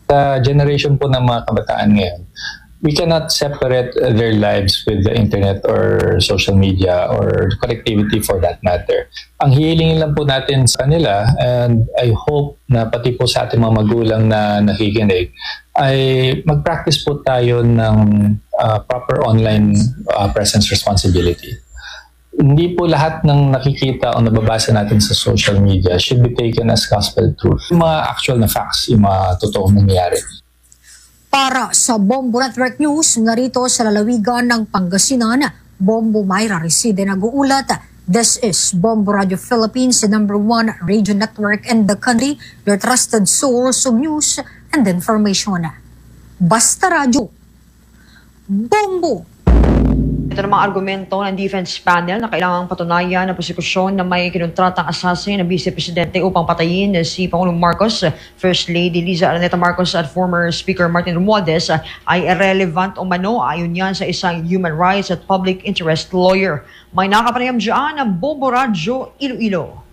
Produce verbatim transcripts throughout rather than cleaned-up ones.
Sa generation po ng mga kabataan ngayon, we cannot separate their lives with the internet or social media or connectivity for that matter. Ang hihilingin lang po natin sa kanila, and I hope na pati po sa ating mga magulang na nakikinig, ay mag-practice po tayo ng uh, proper online uh, presence responsibility. Hindi po lahat ng nakikita o nababasa natin sa social media should be taken as gospel truth. Yung mga actual na facts, yung mga totoong nangyayari. Para sa Bombo Network News, narito sa lalawigan ng Pangasinan, Bombo Mayra Reside nag-uulat. This is Bombo Radio Philippines, the number one radio network in the country, your trusted source of news and information. Basta Radio. Bombo! Ito namang argumento ng defense panel na kailangang patunayan ng prosekusyon na may kinuntratang assassin na Vice Presidente upang patayin si Pangulong Marcos, First Lady Liza Araneta Marcos at former Speaker Martin Romualdez ay irrelevant o mano ayon yan sa isang human rights at public interest lawyer. May nakapanayam dyan ng Bombo Radio Iloilo.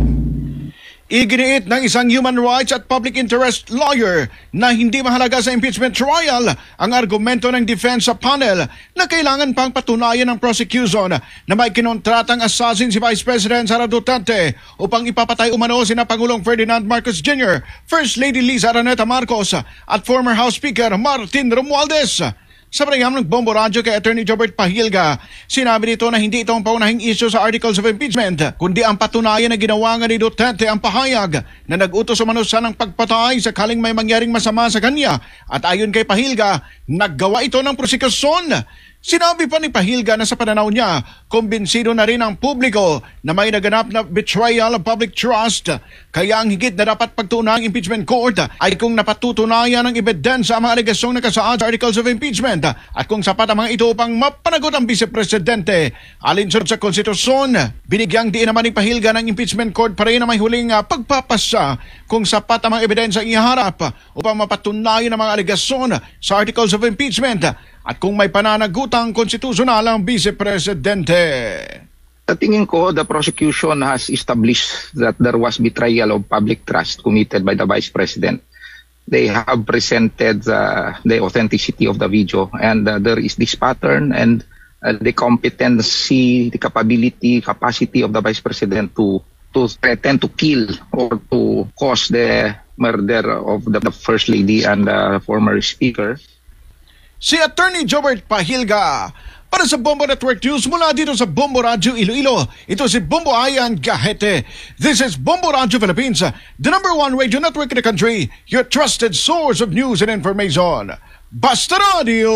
Iginiit ng isang human rights at public interest lawyer na hindi mahalaga sa impeachment trial ang argumento ng defense sa panel na kailangan pang patunayan ng prosecution na may kinontratang assassin si Vice President Sara Duterte upang ipapatay umano sina Pangulong Ferdinand Marcos Junior, First Lady Liza Araneta Marcos at former House Speaker Martin Romualdez. Sa panayam ng Bombo Radio kay Attorney Jobert Pahilga, sinabi nito na hindi ito ang paunahing issue sa articles of impeachment, kundi ang patunayan na ginawa nga ni Duterte ang pahayag na nag-utos umano siya ng pagpatay sakaling may mangyaring masama sa kanya. At ayon kay Pahilga, naggawa ito ng prosekusyon. Sinabi pa ni Pahilga na sa pananaw niya, kumbinsido na rin ang publiko na may naganap na betrayal of public trust. Kaya ang higit na dapat pagtuunan ng impeachment court ay kung napatutunayan ng ebidensya ang mga alegasyong nakasaad sa articles of impeachment at kung sapat ang mga ito upang mapanagot ang Vice Presidente. Alinsunod sa konstitusyon, binigyang diin naman ni Pahilga ng impeachment court pa rin na may huling uh, pagpapasa kung sapat ang mga ebidensya iharap upang mapatunayan ang mga alegasyon sa articles of impeachment at kung may pananagutang konstitusyonal ang Vice Presidente. Sa tingin ko, the prosecution has established that there was betrayal of public trust committed by the Vice President. They have presented uh, the authenticity of the video, and uh, there is this pattern and uh, the competency, the capability, capacity of the Vice President to to threaten to kill or to cause the murder of the, the First Lady and the former Speaker. Si Attorney Jobert Pahilga para sa Bombo Network News mula dito sa Bombo Radio Iloilo. Ito si Bombo Ayan Gahete. This is Bombo Radio Philippines, the number one radio network in the country, your trusted source of news and information. Basta Radio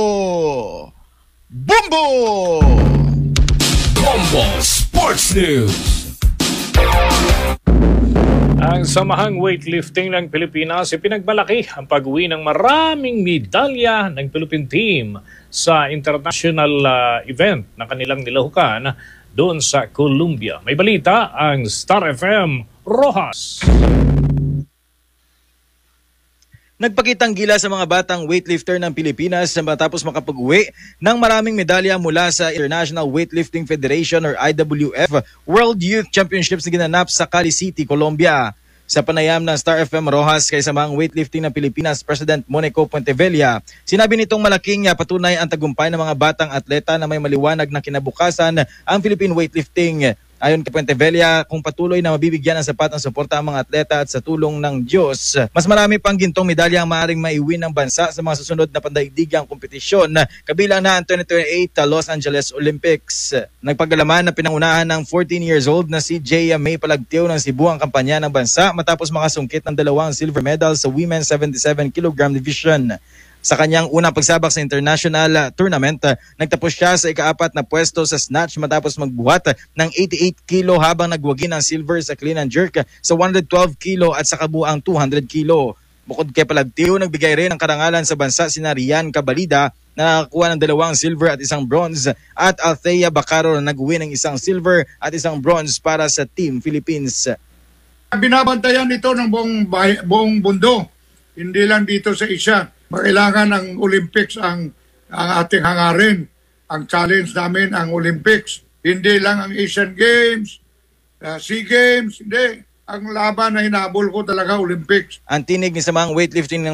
Bombo! Bombo Sports News. Ang Samahang Weightlifting ng Pilipinas ipinagmalaki ang pag-uwi ng maraming medalya ng Philippine team sa international uh, event na kanilang nilahukan doon sa Colombia. May balita ang Star F M Rojas. Nagpakitang gila sa mga batang weightlifter ng Pilipinas matapos makapag-uwi ng maraming medalya mula sa International Weightlifting Federation or I W F World Youth Championships na ginanap sa Cali City, Colombia. Sa panayam ng Star F M Rojas kay Samahang Weightlifting ng Pilipinas President Monico Pontevilla, sinabi nitong malaking patunay ang tagumpay ng mga batang atleta na may maliwanag na kinabukasan ang Philippine weightlifting. Ayon kay Pontevilla, kung patuloy na mabibigyan ng sapat ng suporta ang mga atleta at sa tulong ng Diyos, mas marami pang gintong medalya ang maaaring maiwin ng bansa sa mga susunod na pandaigdigang kompetisyon, kabilang na ang twenty twenty-eight Los Angeles Olympics. Nagpagalaman na pinangunahan ng fourteen years old na si Jaya May Palagteo ng Cebu ang kampanya ng bansa matapos makasungkit ng dalawang silver medal sa Women's seventy-seven kilogram division. Sa kanyang unang pagsabak sa international tournament, nagtapos siya sa ikaapat na pwesto sa snatch matapos magbuhat ng eighty-eight kilo habang nagwagi ng silver sa clean and jerk sa one hundred twelve kilo at sa kabuang two hundred kilo. Bukod kay Palagteo, nagbigay rin ng karangalan sa bansa sina Rian Cabalida na nakakuha ng dalawang silver at isang bronze at Althea Bacaro na nag-win ng isang silver at isang bronze para sa Team Philippines. Binabantayan ito ng buong, buong mundo, hindi lang dito sa Asia. Kailangan ng Olympics ang, ang ating hangarin. Ang challenge namin ang Olympics. Hindi lang ang Asian Games, uh, SEA Games, hindi. Ang laban na hinabol ko talaga Olympics. Ang tinig ni Samahang Weightlifting ng